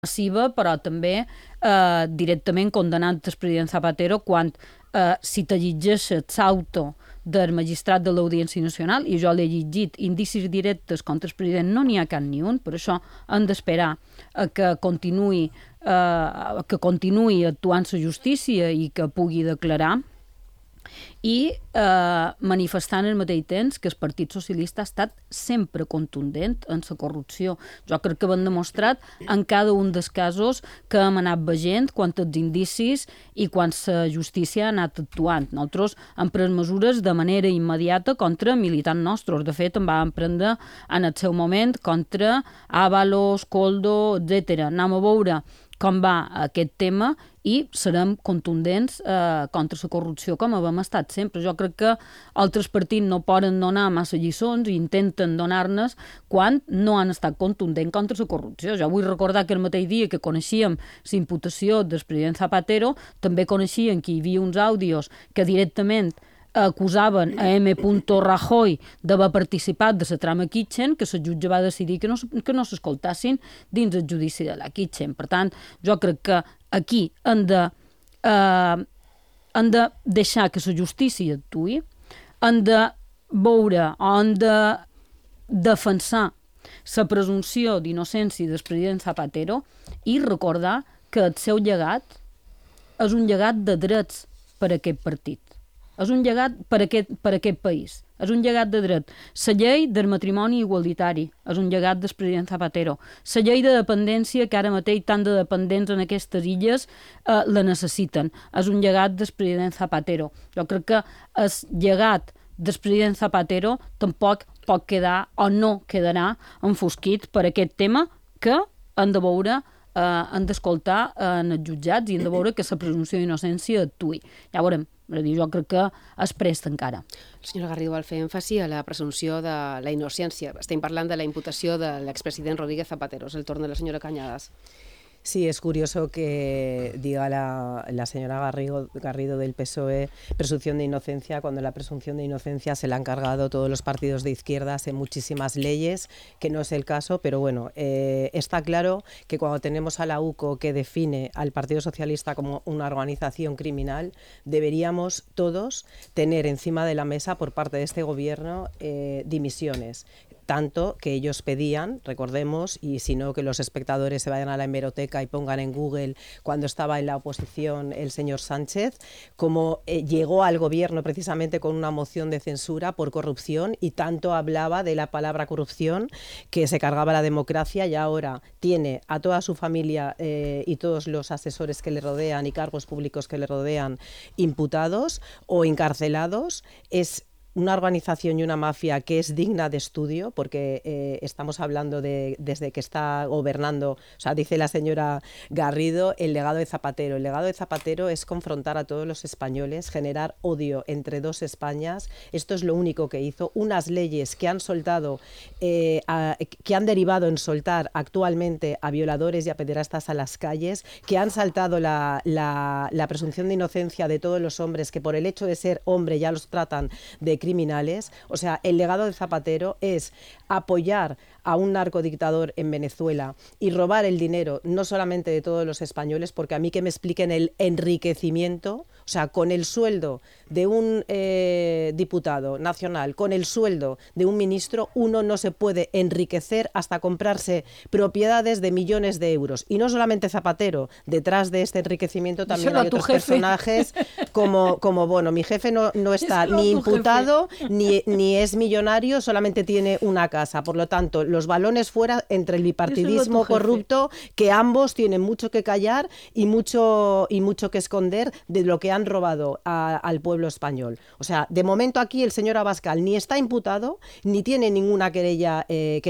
massiva, però també directament condenant el president Zapatero quan si te llegeixes l'auto del magistrat de l'Audiència Nacional, i jo l'he llegit, indicis directes contra el president no n'hi ha cap ni un, per això hem d'esperar que continuï actuant la justícia i que pugui declarar, i manifestant al mateix temps que el Partit Socialista ha estat sempre contundent en la corrupció. Jo crec que ho han demostrat en cada un dels casos que hem anat veient, quan els indicis i quan la justícia ha anat actuant. Nosaltres hem pres mesures de manera immediata contra militants nostres. De fet, en vam prendre en el seu moment contra Ábalos, Koldo, etc. Anem a veure com va aquest tema i serem contundents contra la corrupció com hem estat sempre. Jo crec que altres partits no poden donar massa lliçons i intenten donar-nos quan no han estat contundents contra la corrupció. Jo vull recordar que el mateix dia que coneixíem la imputació del president Zapatero també coneixíem que hi havia uns àudios que directament acusaven a M. Rajoy d'haver participat de la trama Kitchen, que el jutge va decidir que no s'escoltassin dins el judici de la Kitchen. Per tant, jo crec que aquí han de deixar que la justícia actuï, han de veure o han de defensar la presumpció d'innocència del president Zapatero i recordar que el seu llegat és un llegat de drets per a aquest partit. És un llegat per a aquest país. És un llegat de dret. La llei del matrimoni igualitari és un llegat del president Zapatero. La llei de dependència, que ara mateix tant de dependents en aquestes illes la necessiten, és un llegat del president Zapatero. Jo crec que el llegat del president Zapatero tampoc pot quedar o no quedarà enfosquit per aquest tema que han de veure, han d'escoltar en els jutjats i han de veure que la presumpció d'innocència actuï. Ja veurem. Jo crec que es presta encara. La senyora Garrido vol fer èmfasi a la presumpció de la innocència. Estem parlant de la imputació de l'expresident Rodríguez Zapatero. És el torn de la senyora Cañadas. Sí, es curioso que diga la señora Garrido del PSOE presunción de inocencia, cuando la presunción de inocencia se la han cargado todos los partidos de izquierdas en muchísimas leyes, que no es el caso, pero bueno, está claro que cuando tenemos a la UCO que define al Partido Socialista como una organización criminal, deberíamos todos tener encima de la mesa por parte de este gobierno dimisiones. Tanto que ellos pedían, recordemos, y si no que los espectadores se vayan a la hemeroteca y pongan en Google cuando estaba en la oposición el señor Sánchez, como llegó al gobierno precisamente con una moción de censura por corrupción y tanto hablaba de la palabra corrupción que se cargaba la democracia, y ahora tiene a toda su familia y todos los asesores que le rodean y cargos públicos que le rodean imputados o encarcelados. Es una organización y una mafia que es digna de estudio, porque estamos hablando de desde que está gobernando, o sea, dice la señora Garrido, el legado de Zapatero. El legado de Zapatero es confrontar a todos los españoles, generar odio entre dos Españas. Esto es lo único que hizo. Unas leyes que han soltado, que han derivado en soltar actualmente a violadores y a pederastas a las calles, que han saltado la presunción de inocencia de todos los hombres que por el hecho de ser hombre ya los tratan de criminales. O sea, el legado de Zapatero es apoyar a un narcodictador en Venezuela y robar el dinero no solamente de todos los españoles, porque a mí que me expliquen el enriquecimiento, o sea, con el sueldo de un diputado nacional, con el sueldo de un ministro, uno no se puede enriquecer hasta comprarse propiedades de millones de euros. Y no solamente Zapatero, detrás de este enriquecimiento también hay otros personajes como bueno, mi jefe no está ni imputado ni es millonario, solamente tiene una casa. Por lo tanto, los balones fuera entre el bipartidismo corrupto, que ambos tienen mucho que callar y mucho que esconder de lo que han robado al pueblo español. O sea, de momento aquí el señor Abascal ni está imputado, ni tiene ninguna querella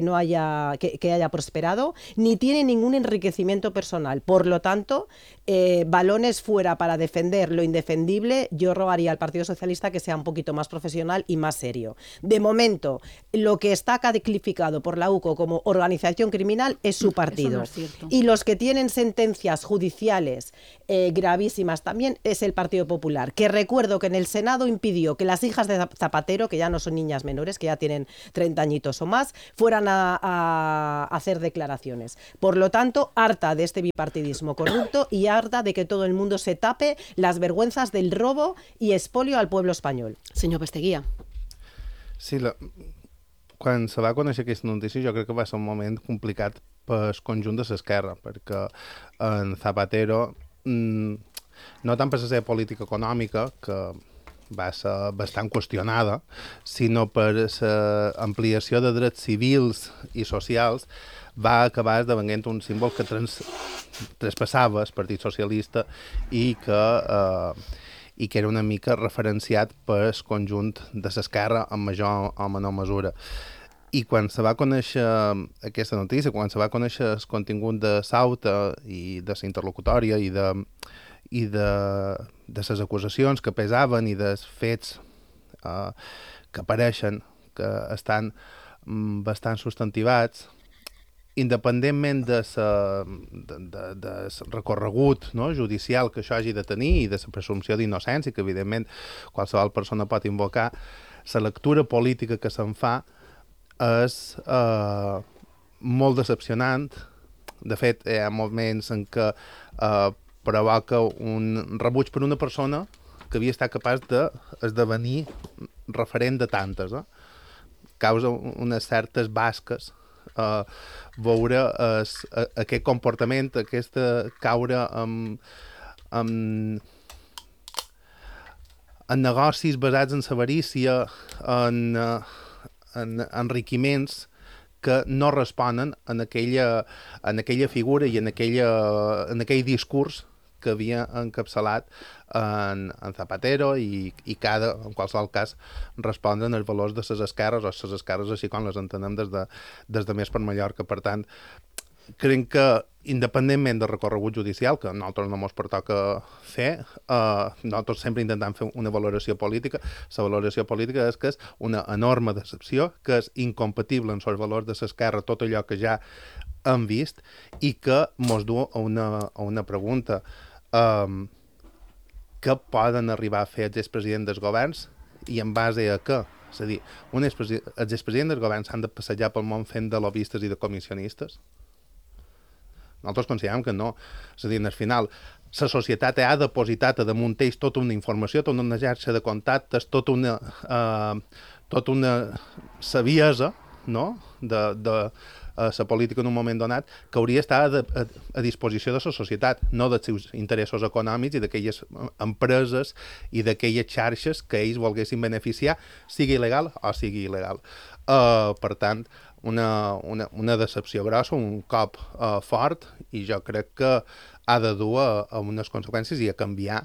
que haya prosperado, ni tiene ningún enriquecimiento personal. Por lo tanto, balones fuera para defender lo indefendible. Yo rogaría al Partido Socialista que sea un poquito más profesional y más serio. De momento, lo que está calificado por la UCO como organización criminal es su partido. Eso no es cierto. Y los que tienen sentencias judiciales gravísimas también es el Partido Partido Popular, que recuerdo que en el Senado impidió que las hijas de Zapatero, que ya no son niñas menores, que ya tienen 30 añitos o más, fueran a hacer declaraciones. Por lo tanto, harta de este bipartidismo corrupto y harta de que todo el mundo se tape las vergüenzas del robo y expolio al pueblo español. Senyor Pasteguía. Sí, quan se va conèixer aquesta notícia jo crec que va ser un moment complicat pel conjunt de l'esquerra, perquè en Zapatero, no tant per la seva política econòmica, que va ser bastant qüestionada, sinó per l'ampliació de drets civils i socials, va acabar esdevenint un símbol que traspassava el Partit Socialista i que era una mica referenciat pel conjunt de l'esquerra en major o menor mesura. I quan se va conèixer aquesta notícia, quan se va conèixer el contingut de l'auta i de la interlocutòria i de les acusacions que pesaven i dels fets que apareixen, que estan bastant substantivats, independentment del recorregut, no, judicial que això hagi de tenir i de la presumpció d'innocència, que evidentment qualsevol persona pot invocar, la lectura política que se'n fa és molt decepcionant. De fet, hi ha moments en què provoca un rebuig per una persona que havia estat capaç d'esdevenir referent de tantes. Causa unes certes basques veure aquest comportament, caure en negocis basats en l'avarícia, en enriquiments que no responen en aquella figura i en aquell discurs que havia encapçalat en Zapatero i que ha de, en qualsevol cas, respondre als valors de les esquerres, o les esquerres així com les entenem des de Més per Mallorca. Per tant, crec que, independentment del recorregut judicial, que a nosaltres no ens pertoca fer, nosaltres sempre intentem fer una valoració política. La valoració política és que és una enorme decepció, que és incompatible amb els valors de l'esquerra, tot allò que ja hem vist, i que ens du a una pregunta. Què poden arribar a fer els expresidents dels governs i en base a què? És a dir, els expresidents dels governs s'han de passejar pel món fent de lobistes i de comissionistes? Nosaltres considerem que no. És a dir, al final, la societat ha depositat a damunt ells tota una informació, tota una xarxa de contactes, tota una saviesa, no?, de la política en un moment donat, que hauria d'estar a disposició de la societat, no dels seus interessos econòmics i d'aquelles empreses i d'aquelles xarxes que ells volguessin beneficiar, sigui il·legal o sigui il·legal. Per tant, una decepció grossa, un cop fort, i jo crec que ha de dur a unes conseqüències i a canviar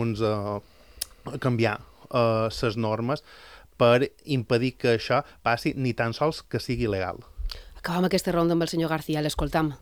les normes per impedir que això passi, ni tan sols que sigui il·legal. Acabem aquesta ronda amb el senyor García, l'escoltam.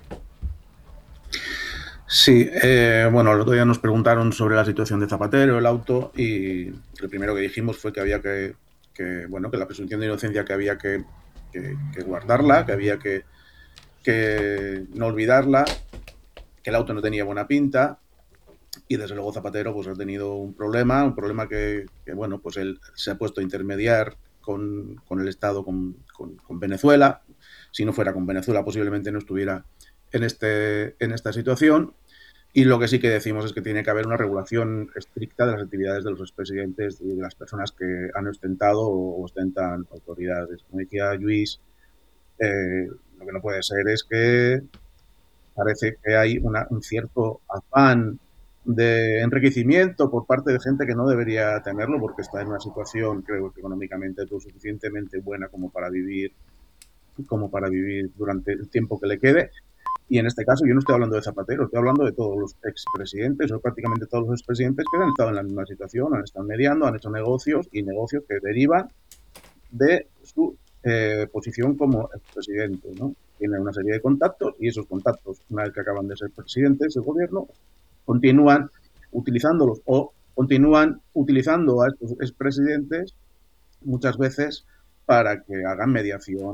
Sí, bueno, el otro día nos preguntaron sobre la situación de Zapatero, el auto, y lo primero que dijimos fue que había que la presunción de inocencia que había que guardarla, que había que no olvidarla, que el auto no tenía buena pinta, y desde luego Zapatero pues ha tenido un problema que bueno, pues él se ha puesto a intermediar con el Estado, con Venezuela. Si no fuera con Venezuela posiblemente no estuviera en esta situación, y lo que sí que decimos es que tiene que haber una regulación estricta de las actividades de los expresidentes y de las personas que han ostentado o ostentan autoridades. Como decía Lluís, lo que no puede ser es que parece que hay un cierto afán de enriquecimiento por parte de gente que no debería tenerlo, porque está en una situación, creo que económicamente lo suficientemente buena como para vivir durante el tiempo que le quede. Y en este caso yo no estoy hablando de Zapatero, estoy hablando de todos los expresidentes, o prácticamente todos los expresidentes que han estado en la misma situación, han estado mediando, han hecho negocios que derivan de su posición como expresidente, ¿no? Tienen una serie de contactos, y esos contactos, una vez que acaban de ser presidentes del gobierno, continúan utilizándolos o continúan utilizando a estos expresidentes muchas veces para que hagan mediación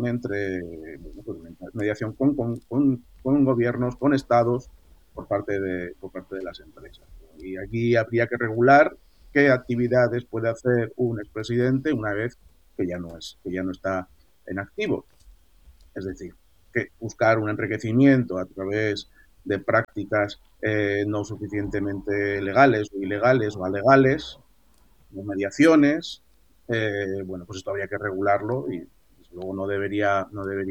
mediación con gobiernos, con estados, por parte de las empresas. Y aquí habría que regular qué actividades puede hacer un expresidente una vez que ya no está en activo. Es decir, que buscar un enriquecimiento a través de prácticas no suficientemente legales o ilegales o alegales, o mediaciones, bueno, pues esto habría que regularlo y desde luego no debería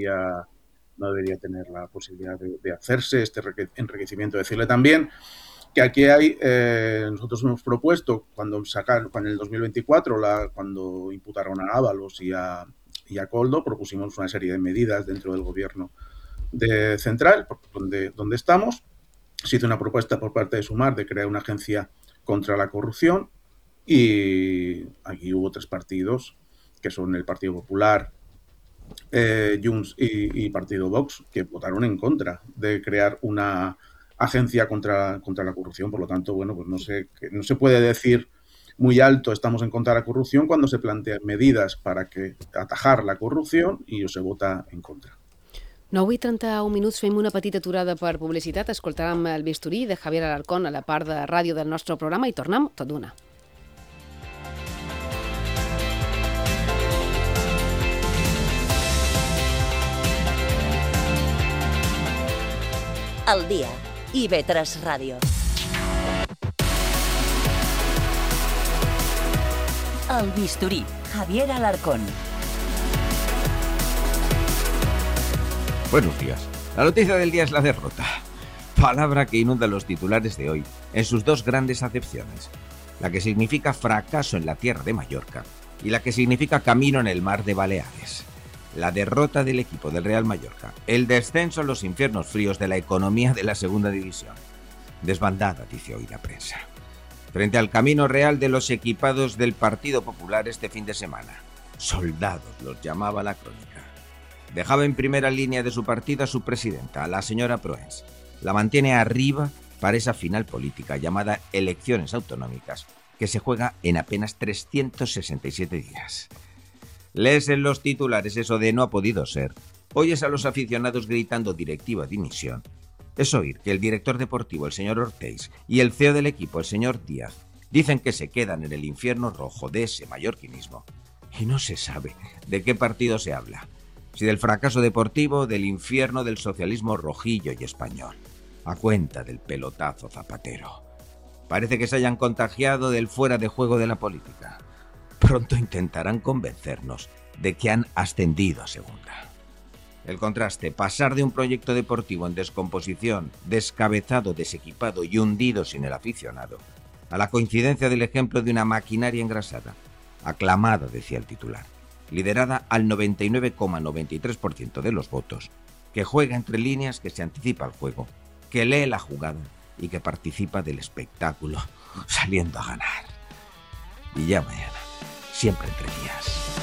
tener la posibilidad de hacerse este enriquecimiento. Decirle también que aquí hay, nosotros hemos propuesto, cuando en el 2024, cuando imputaron a Ábalos y a Koldo, propusimos una serie de medidas dentro del gobierno central, donde estamos. Se hizo una propuesta por parte de Sumar de crear una agencia contra la corrupción y aquí hubo 3 partidos, que son el Partido Popular, Junts y Partido Vox, que votaron en contra de crear una agencia contra la corrupción. Por lo tanto, bueno, pues no se puede decir muy alto estamos en contra de la corrupción cuando se plantean medidas para atajar la corrupción i se vota en contra. 9:31 minuts, fem una petita aturada per publicitat, escoltarem el bisturí de Javier Alarcón a la part de ràdio del nostre programa i tornem tot d'una. Al dia, IB3 Ràdio. El bisturí, Javier Alarcón. Buenos días. La noticia del día es la derrota. Palabra que inunda los titulares de hoy en sus 2 grandes acepciones. La que significa fracaso en la tierra de Mallorca y la que significa camino en el mar de Baleares. La derrota del equipo del Real Mallorca. El descenso a los infiernos fríos de la economía de la segunda división. Desbandada, dice hoy la prensa. Frente al camino real de los equipados del Partido Popular este fin de semana. Soldados los llamaba la crónica. Dejaba en primera línea de su partido a su presidenta, a la señora Proens. La mantiene arriba para esa final política llamada elecciones autonómicas, que se juega en apenas 367 días. Lees en los titulares eso de no ha podido ser. Oyes a los aficionados gritando directiva dimisión. Es oír que el director deportivo, el señor Ortiz, y el CEO del equipo, el señor Díaz, dicen que se quedan en el infierno rojo de ese mallorquinismo. Y no se sabe de qué partido se habla. Si del fracaso deportivo, del infierno del socialismo rojillo y español, a cuenta del pelotazo Zapatero. Parece que se hayan contagiado del fuera de juego de la política. Pronto intentarán convencernos de que han ascendido a segunda. El contraste, pasar de un proyecto deportivo en descomposición, descabezado, desequipado y hundido sin el aficionado, a la coincidencia del ejemplo de una maquinaria engrasada, aclamada, decía el titular, liderada al 99,93% de los votos, que juega entre líneas, que se anticipa al juego, que lee la jugada y que participa del espectáculo, saliendo a ganar. Y ya mañana, siempre entre días.